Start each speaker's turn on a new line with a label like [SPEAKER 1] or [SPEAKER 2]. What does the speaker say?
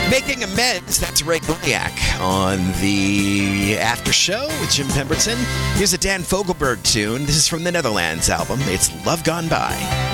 [SPEAKER 1] Making Amends, that's Ray Guliak on the After Show with Jim Pemberton. Here's a Dan Fogelberg tune. This is from the Netherlands album. It's Love Gone By.